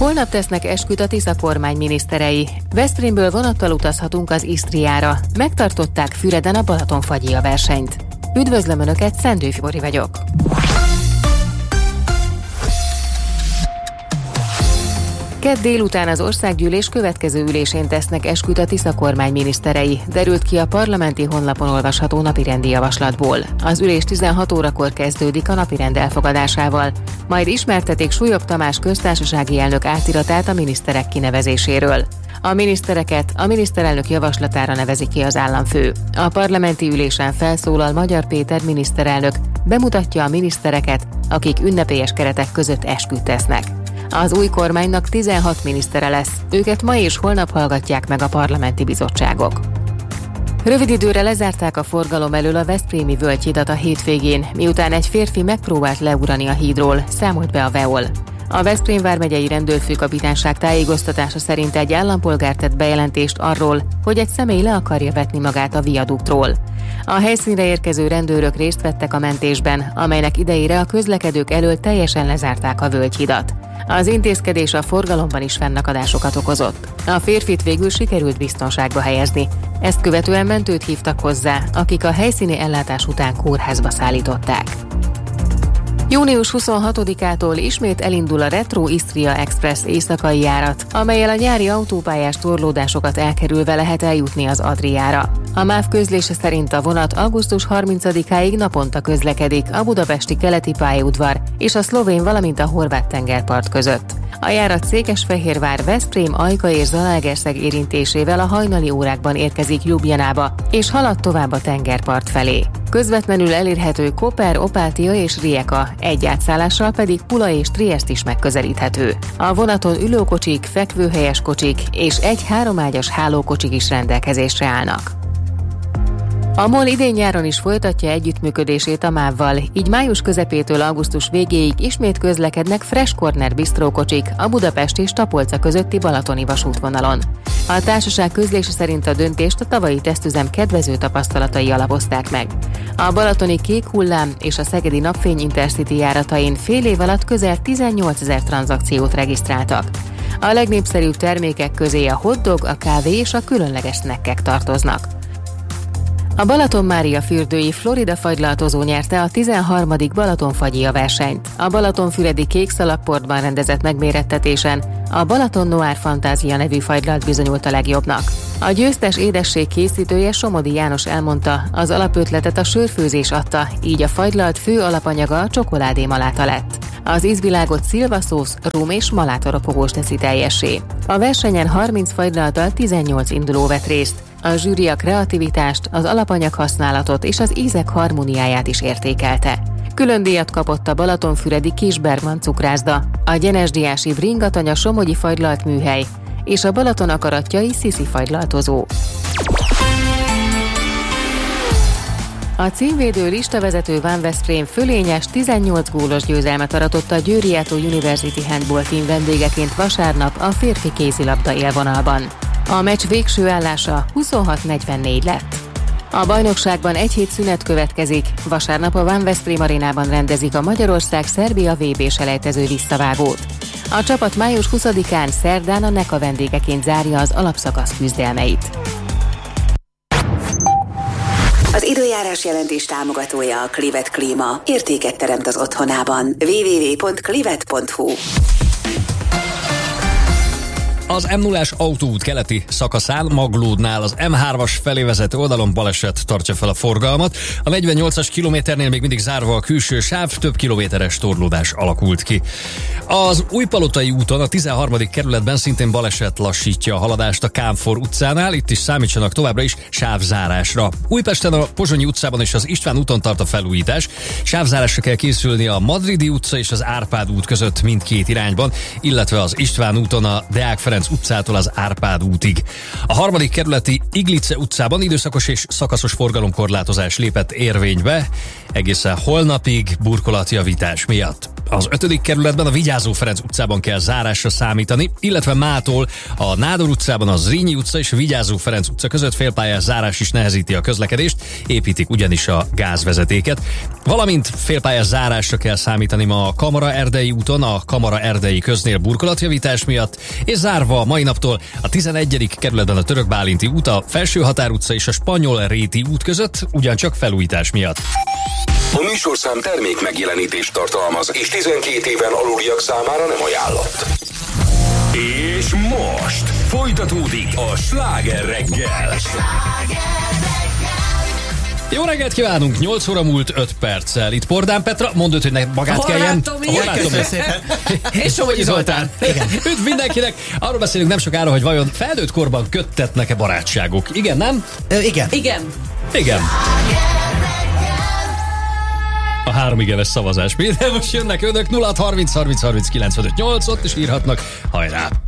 Holnap tesznek esküt a Tisza kormány miniszterei. Veszprémből vonattal utazhatunk az Isztriára. Megtartották Füreden a Balatonfagyia versenyt. Üdvözlöm Önöket, Szendő Fibori vagyok. Kedd délután az országgyűlés következő ülésén tesznek esküt a Tisza kormány miniszterei, derült ki a parlamenti honlapon olvasható napirendi javaslatból. Az ülés 16 órakor kezdődik a napirend elfogadásával, majd ismertetik Súlyog Tamás köztársasági elnök átiratát a miniszterek kinevezéséről. A minisztereket a miniszterelnök javaslatára nevezi ki az államfő. A parlamenti ülésen felszólal Magyar Péter miniszterelnök, bemutatja a minisztereket, akik ünnepélyes keretek között esküt tesznek. Az új kormánynak 16 minisztere lesz, őket ma és holnap hallgatják meg a parlamenti bizottságok. Rövid időre lezárták a forgalom elől a veszprémi völgyhidat a hétvégén, miután egy férfi megpróbált leugrani a hídról, számolt be a VEOL. A Veszprém vármegyei rendőrfőkapitányság tájékoztatása szerint egy állampolgár tett bejelentést arról, hogy egy személy le akarja vetni magát a viaduktról. A helyszínre érkező rendőrök részt vettek a mentésben, amelynek idejére a közlekedők elől teljesen lezárták a völgyhidat. Az intézkedés a forgalomban is fennakadásokat okozott. A férfit végül sikerült biztonságba helyezni. Ezt követően mentőt hívtak hozzá, akik a helyszíni ellátás után kórházba szállították. Június 26-ától ismét elindul a Retro Isztria Express éjszakai járat, amellyel a nyári autópályás torlódásokat elkerülve lehet eljutni az Adriára. A MÁV közlése szerint a vonat augusztus 30-áig naponta közlekedik a budapesti keleti pályaudvar és a szlovén, valamint a horvát tengerpart között. A járat Székesfehérvár, Veszprém, Ajka és Zalaegerszeg érintésével a hajnali órákban érkezik Ljubljanába, és halad tovább a tengerpart felé. Közvetlenül elérhető Koper, Opátia és Rijeka, egy átszállással pedig Pula és Triest is megközelíthető. A vonaton ülőkocsik, fekvőhelyes kocsik és egy 3 ágyas hálókocsik is rendelkezésre állnak. A MOL idén-nyáron is folytatja együttműködését a MÁV-val, így május közepétől augusztus végéig ismét közlekednek Fresh Corner bistrókocsik a Budapest és Tapolca közötti balatoni vasútvonalon. A társaság közlése szerint a döntést a tavalyi tesztüzem kedvező tapasztalatai alapozták meg. A balatoni Kék Hullám és a szegedi Napfény Intercity járatain fél év alatt közel 18 000 tranzakciót regisztráltak. A legnépszerűbb termékek közé a hotdog, a kávé és a különleges snackek tartoznak. A Balaton-Mária-fürdői Florida fagylaltozó nyerte a 13. Balatonfagyia versenyt. A Balatonfüredi Kék Szalagportban rendezett megmérettetésen a Balaton Noir Fantázia nevű fagylalt bizonyult a legjobbnak. A győztes édesség készítője Somodi János elmondta, az alapötletet a sörfőzés adta, így a fagylalt fő alapanyaga a csokoládé maláta lett. Az ízvilágot szilvaszósz, rum és malátaropogós teszi teljessé. A versenyen 30 fagylalttal 18 induló vett részt. A zsűri a kreativitást, az alapanyag használatot és az ízek harmóniáját is értékelte. Külön díjat kapott a balatonfüredi Kisbergman cukrászda, a gyenesdiási Bringatanya somogyi fagylalt műhely és a Balaton akaratjai Sziszi fagylaltozó. A címvédő listavezető Van Veszprém fölényes 18 gólos győzelmet aratott a Győri Eto University Handball Team vendégeként vasárnap a férfi kézilabda élvonalban. A meccs végső állása 26-44 lett. A bajnokságban egy hét szünet következik, vasárnap a Van Veszprém arénában rendezik a Magyarország-Szerbia VB-selejtező visszavágót. A csapat május 20-án szerdán a NECA vendégeként zárja az alapszakasz küzdelmeit. Az időjárás jelentés támogatója a Clivet Klíma. Értéket teremt az otthonában. www.clivet.hu. Az M0-ás autóút keleti szakaszán Maglódnál az M3-as felé vezető oldalon baleset tartja fel a forgalmat. A 48-as kilométernél még mindig zárva a külső sáv, több kilométeres torlódás alakult ki. Az Újpalotai úton a 13. kerületben szintén baleset lassítja a haladást a Kánfor utcánál, itt is számítsanak továbbra is sávzárásra. Újpesten a Pozsonyi utcában és az István úton tart a felújítás. Sávzárásra kell készülni a Madridi utca és az Árpád út között mindkét irányban, illetve az István úton a Deák Ferenc Ferenc utcától az Árpád útig. A 3. kerületi Iglice utcában időszakos és szakaszos forgalomkorlátozás lépett érvénybe egészen holnapig burkolatjavítás miatt. Az 5. kerületben a Vigyázó Ferenc utcában kell zárásra számítani, illetve mától a Nádor utcában a Zrínyi utca és a Vigyázó Ferenc utca között félpályás zárás is nehezíti a közlekedést, építik ugyanis a gázvezetéket. Valamint félpályás zárásra kell számítani ma a Kamara-Erdei úton, a Kamara-Erdei köznél burkolatjavítás miatt, és zárva a mai naptól a 11. kerületben a Török Bálinti út, a Felsőhatár utca és a Spanyol-Réti út között ugyancsak felújítás miatt. A műsorszám termék megjelenítést tartalmaz, és 12 éven aluliak számára nem ajánlott. És most folytatódik a Sláger reggel. Jó reggelt kívánunk! 8 óra múlt 5 perccel. Itt Pordán Petra, mondd őt, hogy magát kelljen. És Somogyi Zoltán. Üdv mindenkinek! Arról beszélünk nem sokára, hogy vajon felnőtt korban köttetnek-e barátságok. Igen, nem? Igen. A 3 igenes szavazás. Minden most jönnek önök 0 30 30 30 95 8, ott is írhatnak. Hajrá!